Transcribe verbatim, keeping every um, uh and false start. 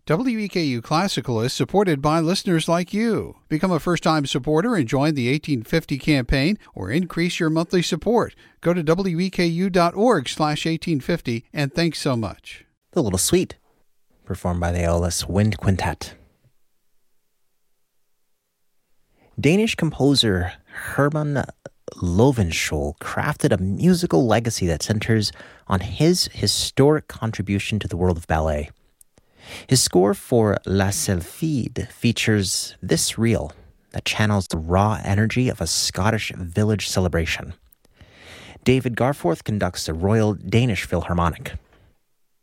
W E K U Classical is supported by listeners like you. Become a first-time supporter and join the eighteen fifty campaign or increase your monthly support. Go to W E K U dot org slash eighteen fifty and thanks so much. The Little Suite, performed by the Aeolus Wind Quintet. Danish composer Herman Lovenskjold crafted a musical legacy that centers on his historic contribution to the world of ballet. His score for La Sylphide features this reel that channels the raw energy of a Scottish village celebration. David Garforth conducts the Royal Danish Philharmonic.